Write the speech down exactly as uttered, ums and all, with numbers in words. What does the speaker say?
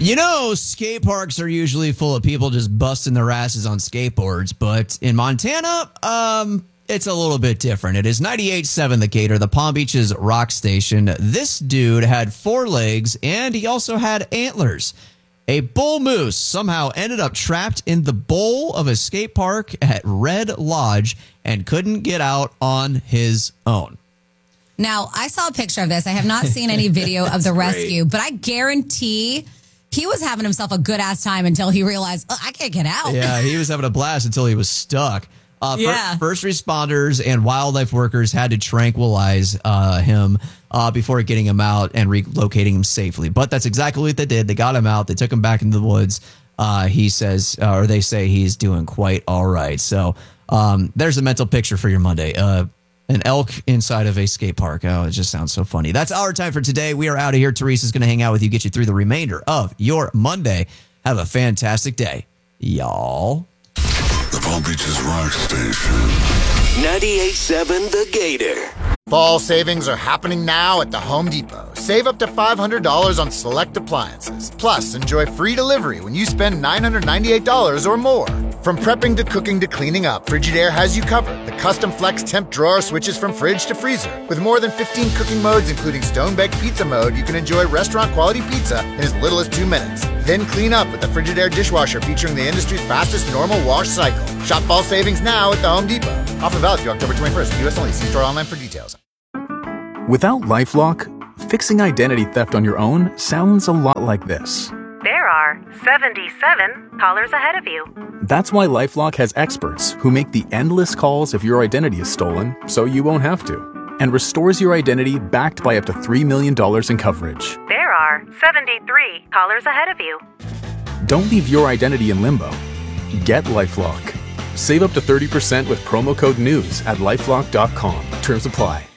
You know, skate parks are usually full of people just busting their asses on skateboards, but in Montana, um, it's a little bit different. It is ninety-eight point seven The Gator, the Palm Beach's rock station. This dude had four legs, and he also had antlers. A bull moose somehow ended up trapped in the bowl of a skate park at Red Lodge and couldn't get out on his own. Now, I saw a picture of this. I have not seen any video of the rescue, great. but I guarantee he was having himself a good-ass time until he realized, oh, I can't get out. Yeah, he was having a blast until he was stuck. Uh, yeah. First responders and wildlife workers had to tranquilize uh, him uh, before getting him out and relocating him safely. But that's exactly what they did. They got him out. They took him back into the woods. Uh, he says, uh, or they say he's doing quite all right. So um, there's a mental picture for your Monday. Uh, an elk inside of a skate park. Oh, it just sounds so funny. That's our time for today. We are out of here. Teresa's going to hang out with you, get you through the remainder of your Monday. Have a fantastic day, y'all. The Palm Beaches Rock Station. ninety-eight point seven The Gator. Fall savings are happening now at the Home Depot. Save up to five hundred dollars on select appliances. Plus, enjoy free delivery when you spend nine hundred ninety-eight dollars or more. From prepping to cooking to cleaning up, Frigidaire has you covered. The custom flex temp drawer switches from fridge to freezer. With more than fifteen cooking modes, including stone-baked pizza mode, you can enjoy restaurant-quality pizza in as little as two minutes. Then clean up with the Frigidaire dishwasher featuring the industry's fastest normal wash cycle. Shop fall savings now at the Home Depot. Offer valid through October twenty-first. U S only. See store online for details. Without LifeLock, fixing identity theft on your own sounds a lot like this. There are seventy-seven callers ahead of you. That's why LifeLock has experts who make the endless calls if your identity is stolen, so you won't have to, and restores your identity backed by up to three million dollars in coverage. There are seventy-three callers ahead of you. Don't leave your identity in limbo. Get LifeLock. Save up to thirty percent with promo code NEWS at lifelock dot com. Terms apply.